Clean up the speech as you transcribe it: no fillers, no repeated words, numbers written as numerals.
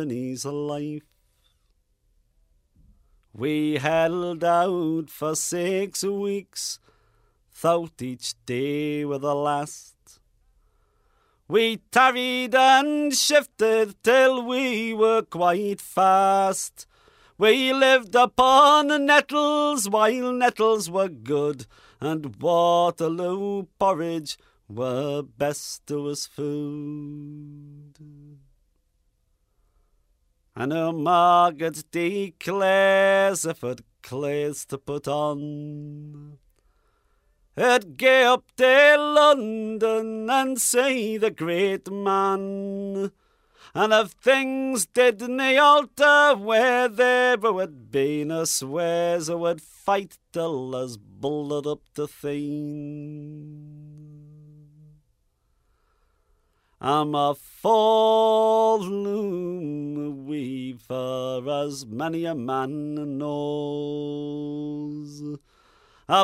his life. We held out for 6 weeks, thought each day were the last. We tarried and shifted till we were quite fast. We lived upon nettles while nettles were good, and Waterloo porridge were best to us food. And her Margaret declares if it clears to put on, it'd go up to London and say the great man. And if things didn't alter where there would been a swears I would fight till us bullet up the thing. I'm a full-loom weaver, as many a man knows.